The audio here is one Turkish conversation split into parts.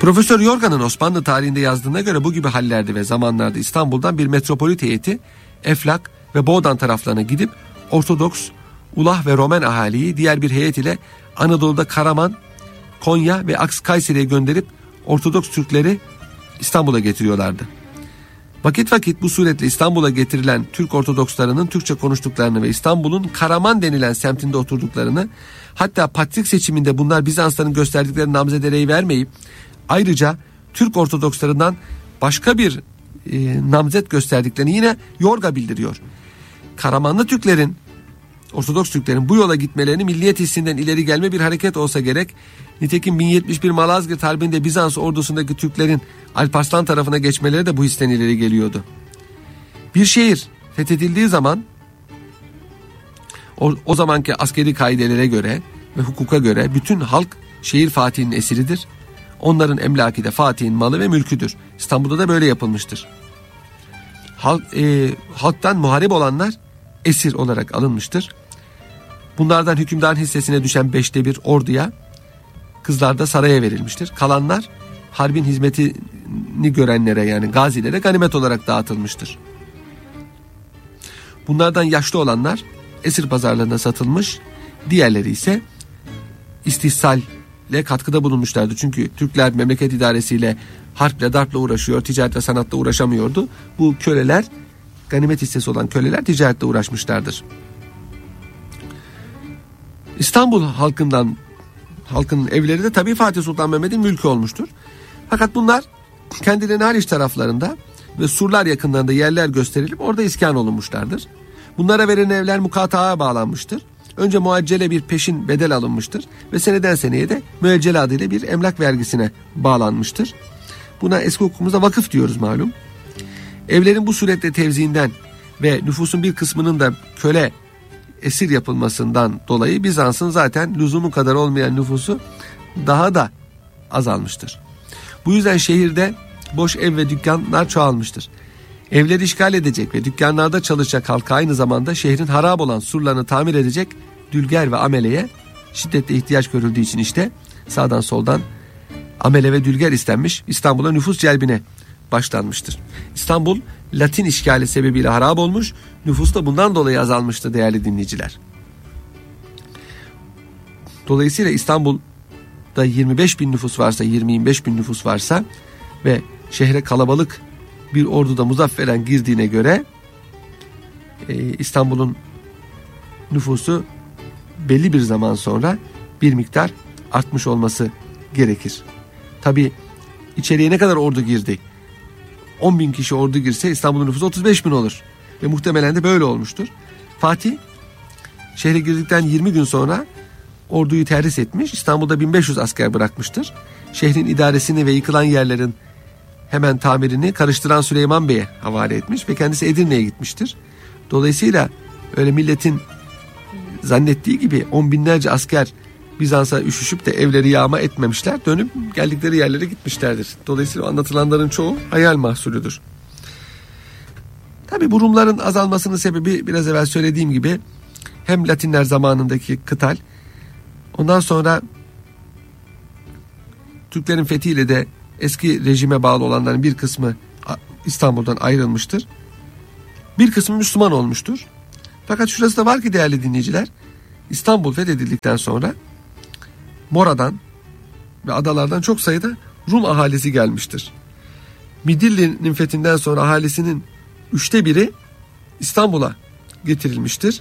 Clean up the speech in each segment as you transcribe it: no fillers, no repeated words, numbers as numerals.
Profesör Yorgan'ın Osmanlı tarihinde yazdığına göre bu gibi hallerde ve zamanlarda İstanbul'dan bir metropolit heyeti Eflak ve Boğdan taraflarına gidip Ortodoks, Ulah ve Romen ahaliyi diğer bir heyet ile Anadolu'da Karaman, Konya ve Kayseri'ye gönderip Ortodoks Türkleri İstanbul'a getiriyorlardı. Vakit vakit bu suretle İstanbul'a getirilen Türk Ortodokslarının Türkçe konuştuklarını ve İstanbul'un Karaman denilen semtinde oturduklarını, hatta patrik seçiminde bunlar Bizansların gösterdikleri namzedereyi vermeyip ayrıca Türk Ortodokslarından başka bir namzet gösterdiklerini yine Yorga bildiriyor. Karamanlı Türklerin, Ortodoks Türklerin bu yola gitmelerini milliyet hissinden ileri gelme bir hareket olsa gerek. Nitekim 1071 Malazgirt Harbi'nde Bizans ordusundaki Türklerin Alparslan tarafına geçmeleri de bu histen ileri geliyordu. Bir şehir fethedildiği zaman o zamanki askeri kaidelere göre ve hukuka göre bütün halk şehir fatihinin esiridir. Onların emlaki de fatihin malı ve mülküdür. İstanbul'da da böyle yapılmıştır. Halktan muharip olanlar esir olarak alınmıştır. Bunlardan hükümdarın hissesine düşen 5'te 1 orduya, kızlar da saraya verilmiştir. Kalanlar harbin hizmetini görenlere, yani gazilere ganimet olarak dağıtılmıştır. Bunlardan yaşlı olanlar esir pazarlarına satılmış, diğerleri ise istihsalle katkıda bulunmuşlardı. Çünkü Türkler memleket idaresiyle, harple darpla uğraşıyor, ticaretle sanatla uğraşamıyordu. Bu köleler, ganimet hissesi olan köleler ticaretle uğraşmışlardır. İstanbul halkının evleri de tabii Fatih Sultan Mehmet'in mülkü olmuştur. Fakat bunlar kendilerine Haliç taraflarında ve surlar yakınlarında yerler gösterilip orada iskan olunmuşlardır. Bunlara verilen evler mukataaya bağlanmıştır. Önce muaccele bir peşin bedel alınmıştır ve seneden seneye de müeccele adıyla bir emlak vergisine bağlanmıştır. Buna eski hukukumuzda vakıf diyoruz malum. Evlerin bu suretle tevziinden ve nüfusun bir kısmının da köle esir yapılmasından dolayı Bizans'ın zaten lüzumu kadar olmayan nüfusu daha da azalmıştır. Bu yüzden şehirde boş ev ve dükkanlar çoğalmıştır. Evleri işgal edecek ve dükkanlarda çalışacak halka aynı zamanda şehrin harap olan surlarını tamir edecek dülger ve ameleye şiddetle ihtiyaç görüldüğü için işte sağdan soldan amele ve dülger istenmiş, İstanbul'a nüfus celbine başlanmıştır. İstanbul Latin işgali sebebiyle harap olmuş, nüfus da bundan dolayı azalmıştı değerli dinleyiciler. Dolayısıyla İstanbul'da 25 bin nüfus varsa, 20-25 bin nüfus varsa ve şehre kalabalık bir orduda muzafferen girdiğine göre İstanbul'un nüfusu belli bir zaman sonra bir miktar artmış olması gerekir. Tabii içeriye ne kadar ordu girdi? 10 bin kişi ordu girse İstanbul'un nüfusu 35 bin olur. Ve muhtemelen de böyle olmuştur. Fatih şehre girdikten 20 gün sonra orduyu terhis etmiş. İstanbul'da 1500 asker bırakmıştır. Şehrin idaresini ve yıkılan yerlerin hemen tamirini karıştıran Süleyman Bey'e havale etmiş ve kendisi Edirne'ye gitmiştir. Dolayısıyla öyle milletin zannettiği gibi 10 binlerce asker Bizans'a üşüşüp de evleri yağma etmemişler. Dönüp geldikleri yerlere gitmişlerdir. Dolayısıyla anlatılanların çoğu hayal mahsulüdür. Tabi bu Rumların azalmasının sebebi biraz evvel söylediğim gibi hem Latinler zamanındaki kıtal, ondan sonra Türklerin fethiyle de eski rejime bağlı olanların bir kısmı İstanbul'dan ayrılmıştır. Bir kısmı Müslüman olmuştur. Fakat şurası da var ki değerli dinleyiciler, İstanbul fethedildikten sonra Mora'dan ve adalardan çok sayıda Rum ahalisi gelmiştir. Midilli'nin fethinden sonra ahalisinin 1/3 İstanbul'a getirilmiştir.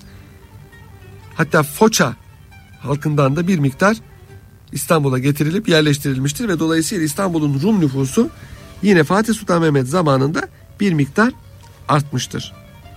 Hatta Foça halkından da bir miktar İstanbul'a getirilip yerleştirilmiştir ve dolayısıyla İstanbul'un Rum nüfusu yine Fatih Sultan Mehmet zamanında bir miktar artmıştır.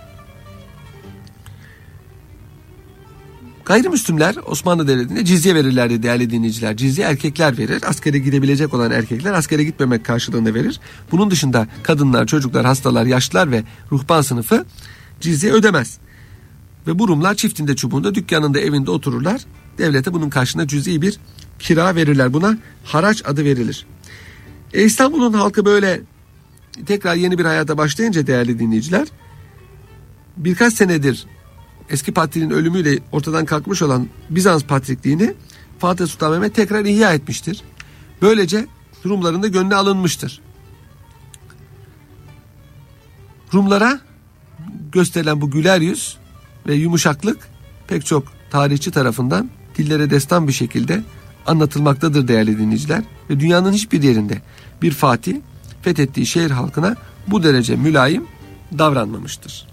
Gayrimüslimler Osmanlı Devleti'nde cizye verirlerdi değerli dinleyiciler. Cizye erkekler verir. Askere gidebilecek olan erkekler askere gitmemek karşılığında verir. Bunun dışında kadınlar, çocuklar, hastalar, yaşlılar ve ruhban sınıfı cizye ödemez. Ve bu Rumlar çiftinde çubuğunda, dükkanında, evinde otururlar. Devlete bunun karşılığında cüz'i bir kira verirler. Buna haraç adı verilir. İstanbul'un halkı böyle tekrar yeni bir hayata başlayınca değerli dinleyiciler, birkaç senedir eski patriğin ölümüyle ortadan kalkmış olan Bizans patrikliğini Fatih Sultan Mehmet tekrar ihya etmiştir. Böylece Rumların da gönlü alınmıştır. Rumlara gösterilen bu güler yüz ve yumuşaklık pek çok tarihçi tarafından dillere destan bir şekilde anlatılmaktadır değerli dinleyiciler. Ve dünyanın hiçbir yerinde bir fatih fethettiği şehir halkına bu derece mülayim davranmamıştır.